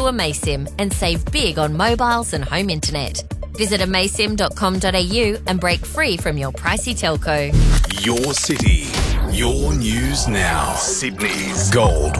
Amaysim and save big on mobiles and home internet. Visit amaysim.com.au and break free from your pricey telco. Your city, your news now. Sydney's Gold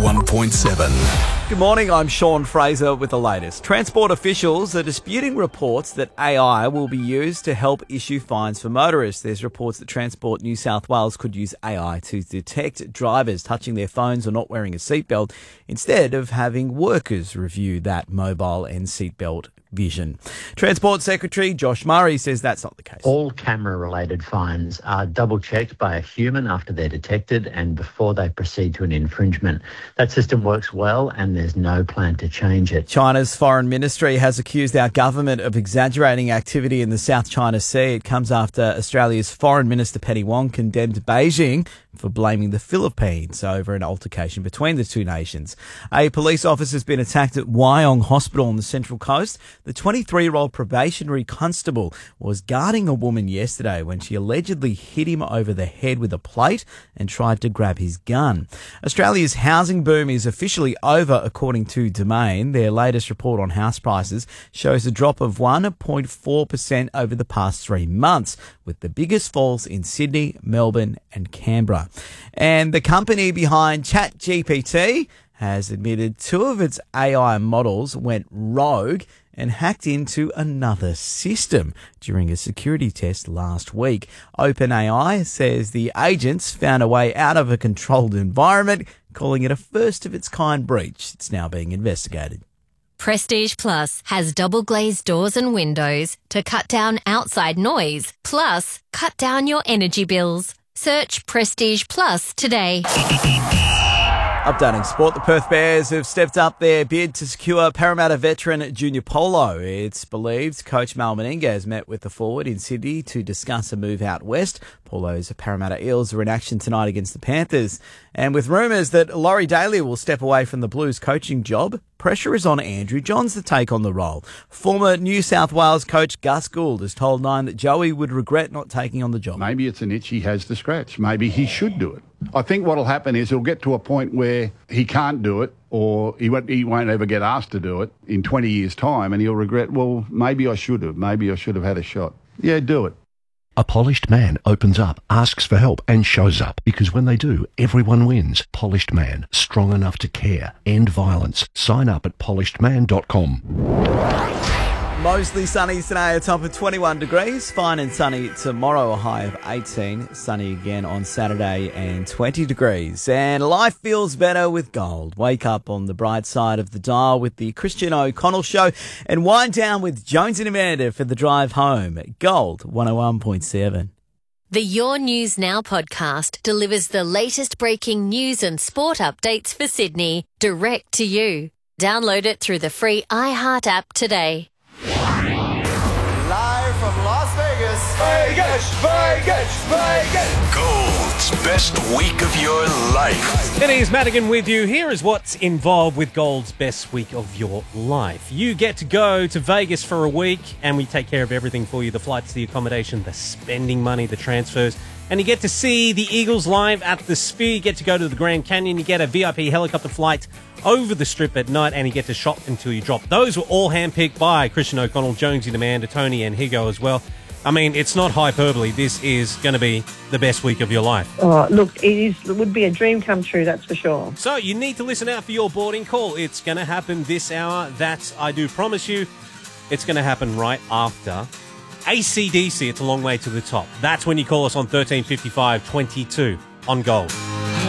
101.7. Good morning, I'm Sean Fraser with the latest. Transport officials are disputing reports that AI will be used to help issue fines for motorists. There's reports that Transport New South Wales could use AI to detect drivers touching their phones or not wearing a seatbelt instead of having workers review that mobile and seatbelt vision. Transport Secretary Josh Murray says that's not the case. All camera-related fines are double-checked by a human after they're detected and before they proceed to an infringement. That system works well and there's no plan to change it. China's foreign ministry has accused our government of exaggerating activity in the South China Sea. It comes after Australia's Foreign Minister Penny Wong condemned Beijing for blaming the Philippines over an altercation between the two nations. A police officer has been attacked at Wyong Hospital on the Central Coast. The 23-year-old probationary constable was guarding a woman yesterday when she allegedly hit him over the head with a plate and tried to grab his gun. Australia's housing boom is officially over, according to Domain. Their latest report on house prices shows a drop of 1.4% over the past 3 months, with the biggest falls in Sydney, Melbourne and Canberra. And the company behind ChatGPT has admitted 2 of its AI models went rogue and hacked into another system during a security test last week. OpenAI says the agents found a way out of a controlled environment, calling it a first-of-its-kind breach. It's now being investigated. Prestige Plus has double glazed doors and windows to cut down outside noise, plus cut down your energy bills. Search Prestige Plus today. Updating sport, the Perth Bears have stepped up their bid to secure Parramatta veteran Junior Paulo. It's believed coach Mal Meninga met with the forward in Sydney to discuss a move out west. Paulo's Parramatta Eels are in action tonight against the Panthers. And with rumours that Laurie Daly will step away from the Blues coaching job, pressure is on Andrew Johns to take on the role. Former New South Wales coach Gus Gould has told Nine that Joey would regret not taking on the job. Maybe it's an itch he has to scratch. Maybe he should do it. I think what will happen is he'll get to a point where he can't do it, or he won't ever get asked to do it in 20 years' time, and he'll regret, well, maybe I should have. Maybe I should have had a shot. Yeah, do it. A polished man opens up, asks for help and shows up. Because when they do, everyone wins. Polished Man. Strong enough to care. End violence. Sign up at polishedman.com. Mostly sunny today, a top of 21 degrees. Fine and sunny tomorrow, a high of 18. Sunny again on Saturday and 20 degrees. And life feels better with gold. Wake up on the bright side of the dial with the Christian O'Connell Show and wind down with Jones and Amanda for the drive home. Gold 101.7. The Your News Now podcast delivers the latest breaking news and sport updates for Sydney direct to you. Download it through the free iHeart app today. Live from Las Vegas. Vegas. Gold's best week of your life. It is Madigan with you. Here is what's involved with Gold's best week of your life. You get to go to Vegas for a week and we take care of everything for you. The flights, the accommodation, the spending money, the transfers. And you get to see the Eagles live at the Sphere. You get to go to the Grand Canyon. You get a VIP helicopter flight over the Strip at night, and you get to shop until you drop. Those were all handpicked by Christian O'Connell, Jonesy, Amanda, Tony, and Higo as well. I mean, it's not hyperbole. This is going to be the best week of your life. Oh, look, it would be a dream come true, that's for sure. So you need to listen out for your boarding call. It's going to happen this hour. That I do promise you. It's going to happen right after AC/DC. It's a long way to the top. That's when you call us on 1355 22 on Gold.